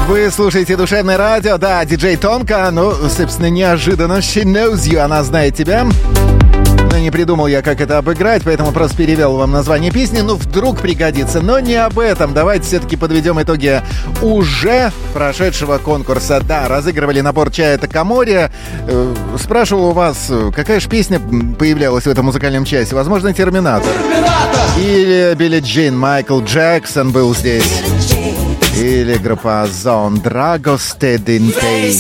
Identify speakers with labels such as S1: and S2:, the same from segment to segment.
S1: Вы слушаете «Душевное радио», да, диджей Томка, ну, собственно, неожиданно, She Knows You, она знает тебя. Но не придумал я, как это обыграть, поэтому просто перевел вам название песни, ну, вдруг пригодится, но не об этом. Давайте все-таки подведем итоги уже прошедшего конкурса. Да, разыгрывали набор чая «Такамори». Спрашивал у вас, какая же песня появлялась в этом музыкальном часе? Возможно, «Терминатор». Или Билли Джин, Майкл Джексон был здесь. Или группа Озон, Драгосте Динтей.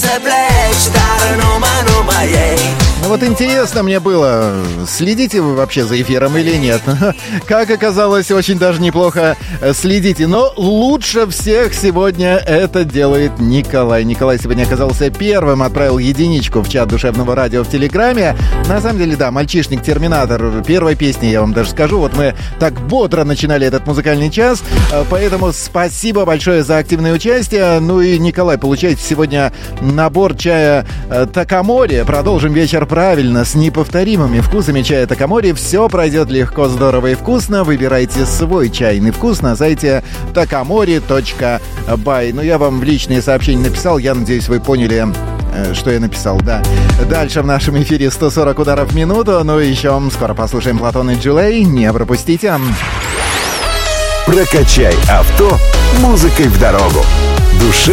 S1: Ну вот интересно мне было, следите вы вообще за эфиром или нет? Как оказалось, очень даже неплохо следите. Но лучше всех сегодня это делает Николай. Николай сегодня оказался первым, отправил единичку в чат Душевного радио в Телеграме. На самом деле, да, мальчишник Терминатор. Первой песни, я вам даже скажу. Вот мы так бодро начинали этот музыкальный час. Поэтому спасибо большое за активное участие. Ну и, Николай, получаете сегодня набор чая «Такамори». Продолжим вечер правильно, с неповторимыми вкусами чая «Такамори». Все пройдет легко, здорово и вкусно. Выбирайте свой чайный вкус на сайте takamori.by. Ну, я вам в личные сообщения написал. Я надеюсь, вы поняли, что я написал, да. Дальше в нашем эфире 140 ударов в минуту. Ну и еще скоро послушаем Платон и Джулей. Не пропустите.
S2: Прокачай авто музыкой в дорогу. Душевно.